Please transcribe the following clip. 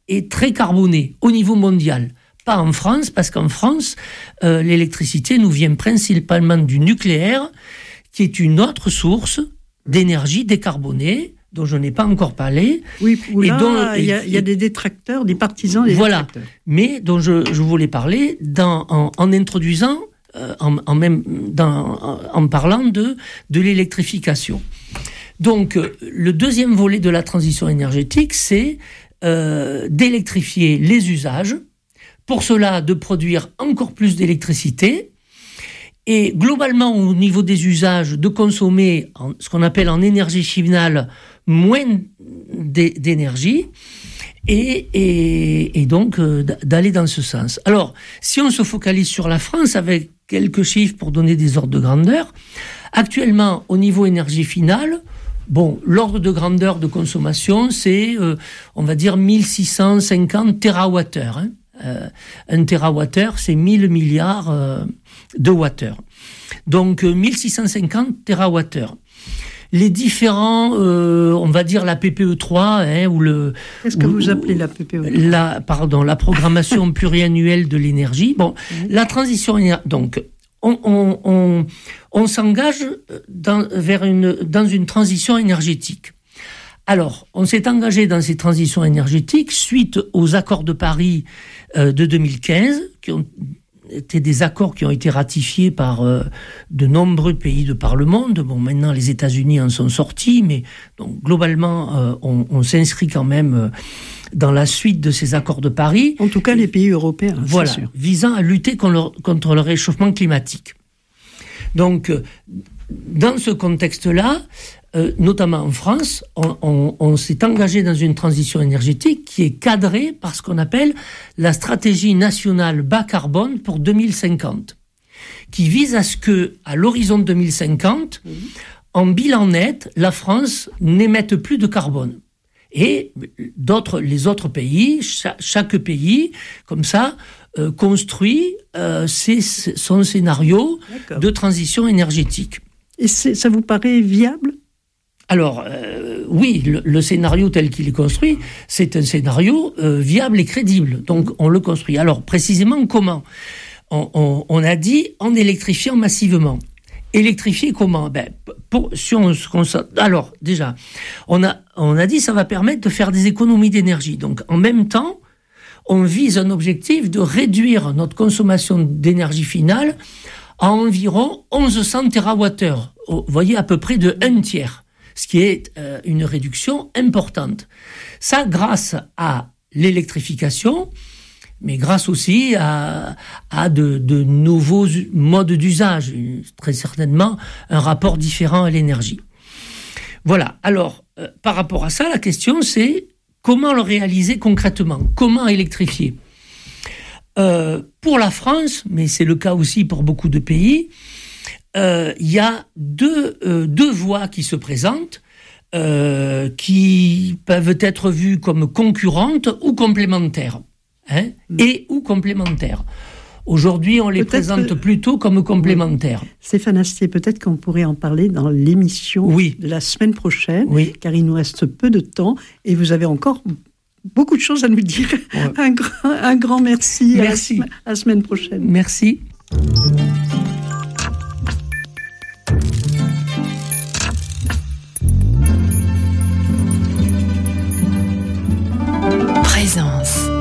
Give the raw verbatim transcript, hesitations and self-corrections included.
est très carbonée au niveau mondial. Pas en France, parce qu'en France, euh, l'électricité nous vient principalement du nucléaire, qui est une autre source d'énergie décarbonée, dont je n'ai pas encore parlé. Oui, et là, dont, il y, a, il y a des détracteurs, des partisans des voilà, détracteurs. Mais dont je, je voulais parler dans, en, en introduisant, euh, en, en, même, dans, en, en parlant de, de l'électrification. Donc, euh, le deuxième volet de la transition énergétique, c'est euh, d'électrifier les usages, pour cela de produire encore plus d'électricité, et globalement, au niveau des usages, de consommer en, ce qu'on appelle en énergie finale moins d'énergie, et, et, et donc euh, d'aller dans ce sens. Alors, si on se focalise sur la France, avec quelques chiffres pour donner des ordres de grandeur, actuellement, au niveau énergie finale, bon, l'ordre de grandeur de consommation, c'est, euh, on va dire, mille six cent cinquante térawattheures. Hein. Euh, un térawattheure, c'est mille milliards euh, de wattheures. Donc, euh, mille six cent cinquante térawattheures. Les différents, euh, on va dire la P P E trois, hein, ou le... Qu'est-ce que ou, vous appelez la P P E trois ? la, Pardon, la programmation pluriannuelle de l'énergie. Bon, oui. La transition énergétique, donc, on, on, on, on s'engage dans, vers une, dans une transition énergétique. Alors, on s'est engagé dans ces transitions énergétiques suite aux accords de Paris euh, de deux mille quinze, qui ont été des accords qui ont été ratifiés par euh, de nombreux pays de par le monde. Bon, maintenant, les États-Unis en sont sortis, mais donc, globalement, euh, on, on s'inscrit quand même euh, dans la suite de ces accords de Paris. En tout cas, les pays européens, voilà, c'est sûr. Visant à lutter contre le, contre le réchauffement climatique. Donc, euh, dans ce contexte-là, Euh, notamment en France, on, on, on s'est engagé dans une transition énergétique qui est cadrée par ce qu'on appelle la stratégie nationale bas carbone pour deux mille cinquante, qui vise à ce que, à l'horizon deux mille cinquante, mmh. en bilan net, la France n'émette plus de carbone. Et d'autres, les autres pays, chaque, chaque pays, comme ça, euh, construit euh, ses, son scénario D'accord. de transition énergétique. Et c'est, ça vous paraît viable ? Alors, euh, oui, le, le scénario tel qu'il est construit, c'est un scénario euh, viable et crédible. Donc, on le construit. Alors, précisément, comment ? on, on, on a dit en électrifiant massivement. Électrifier comment ? Ben, pour, si on se concentre... Alors, déjà, on a, on a dit ça va permettre de faire des économies d'énergie. Donc, en même temps, on vise un objectif de réduire notre consommation d'énergie finale à environ mille cent térawattheures. Vous voyez, à peu près de un tiers. Ce qui est euh, une réduction importante. Ça, grâce à l'électrification, mais grâce aussi à, à de, de nouveaux modes d'usage, très certainement un rapport différent à l'énergie. Voilà, alors, euh, par rapport à ça, la question c'est comment le réaliser concrètement ? Comment électrifier ? euh, Pour la France, mais c'est le cas aussi pour beaucoup de pays, il euh, y a deux, euh, deux voies qui se présentent, euh, qui peuvent être vues comme concurrentes ou complémentaires, hein, mmh. et ou complémentaires. Aujourd'hui, on les peut-être présente plutôt comme complémentaires. Oui. Stéphane Astier, peut-être qu'on pourrait en parler dans l'émission oui. de la semaine prochaine, oui. car il nous reste peu de temps, et vous avez encore beaucoup de choses à nous dire. Ouais. Un, grand, un grand merci. Merci. À la, à la semaine prochaine. Merci. Présence.